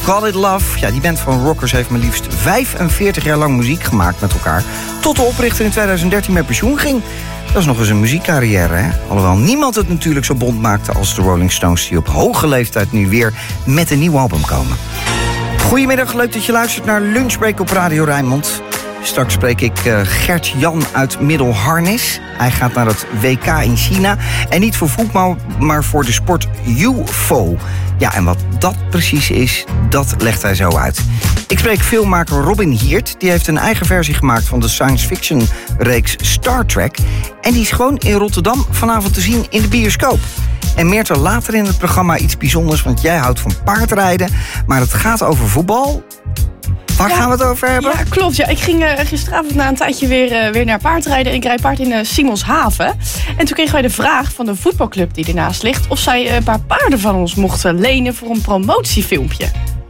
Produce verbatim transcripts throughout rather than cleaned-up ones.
Call It Love. Ja, die band van rockers heeft maar liefst vijfenveertig jaar lang muziek gemaakt met elkaar. Tot de oprichter in twintig dertien met pensioen ging. Dat is nog eens een muziekcarrière, hè? Alhoewel niemand het natuurlijk zo bont maakte als de Rolling Stones, die op hoge leeftijd nu weer met een nieuw album komen. Goedemiddag, leuk dat je luistert naar Lunchbreak op Radio Rijnmond. Straks spreek ik uh, Gert-Jan uit Middelharnis. Hij gaat naar het W K in China. En niet voor voetbal, maar voor de sport U F O. Ja, en wat dat precies is, dat legt hij zo uit. Ik spreek filmmaker Robin Hiert. Die heeft een eigen versie gemaakt van de science fiction reeks Star Trek. En die is gewoon in Rotterdam vanavond te zien in de bioscoop. En Meerte, later in het programma iets bijzonders, want jij houdt van paardrijden. Maar het gaat over voetbal. Waar ja, gaan we het over hebben? Ja, klopt. Ja. Ik ging uh, gisteravond na een tijdje weer, uh, weer naar paardrijden. En ik rijd paard in uh, Simonshaven. En toen kregen wij de vraag van de voetbalclub die ernaast ligt of zij uh, een paar paarden van ons mochten lenen voor een promotiefilmpje.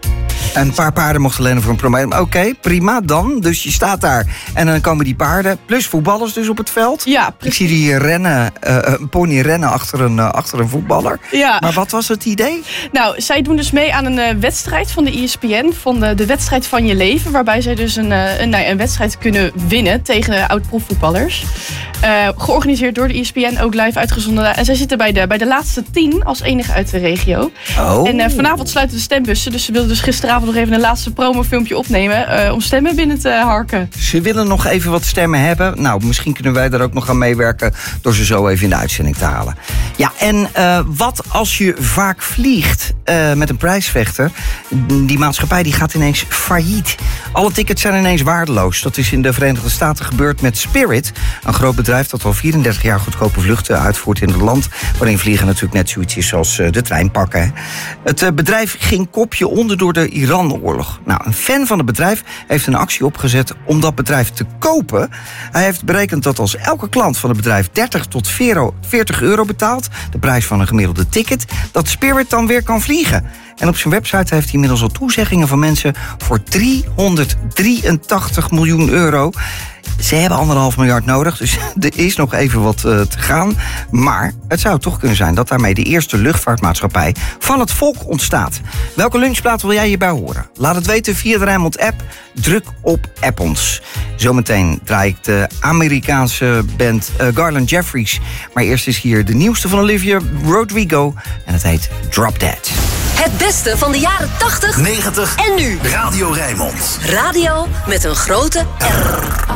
Een paar paarden mochten lenen voor een promotie. Oké, okay, prima, dan. Dus je staat daar en dan komen die paarden, plus voetballers dus op het veld. Ja, precies. Ik zie die rennen, uh, een pony rennen achter een, uh, achter een voetballer. Ja. Maar wat was het idee? Nou, zij doen dus mee aan een uh, wedstrijd van de E S P N, van de, de wedstrijd van je leven, waarbij zij dus een, uh, een, een wedstrijd kunnen winnen tegen uh, oud-profvoetballers. Uh, georganiseerd door de E S P N, ook live uitgezonden. En zij zitten bij de, bij de laatste tien als enige uit de regio. Oh. En uh, vanavond sluiten de stembussen, dus ze wilden dus gisteravond nog even een laatste promofilmpje opnemen uh, om stemmen binnen te harken. Ze willen nog even wat stemmen hebben. Nou, misschien kunnen wij daar ook nog aan meewerken door ze zo even in de uitzending te halen. Ja, en uh, wat als je vaak vliegt uh, met een prijsvechter? Die maatschappij die gaat ineens failliet. Alle tickets zijn ineens waardeloos. Dat is in de Verenigde Staten gebeurd met Spirit, een groot bedrijf dat al vierendertig jaar goedkope vluchten uitvoert in het land, waarin vliegen natuurlijk net zoiets is als uh, de trein pakken. Het uh, bedrijf ging kopje onder door de Iran-oorlog. Nou, een fan van het bedrijf heeft een actie opgezet om dat bedrijf te kopen. Hij heeft berekend dat als elke klant van het bedrijf dertig tot veertig euro betaalt, de prijs van een gemiddelde ticket, dat Spirit dan weer kan vliegen. En op zijn website heeft hij inmiddels al toezeggingen van mensen voor driehonderddrieëntachtig miljoen euro. Ze hebben anderhalf miljard nodig, dus er is nog even wat uh, te gaan. Maar het zou toch kunnen zijn dat daarmee de eerste luchtvaartmaatschappij van het volk ontstaat. Welke lunchplaat wil jij hierbij horen? Laat het weten via de Rijnmond-app. Druk op App ons. Zometeen draai ik de Amerikaanse band uh, Garland Jeffries. Maar eerst is hier de nieuwste van Olivia Rodrigo. En het heet Drop Dead. Het beste van de jaren tachtig, negentig en nu. Radio Rijnmond. Radio met een grote R.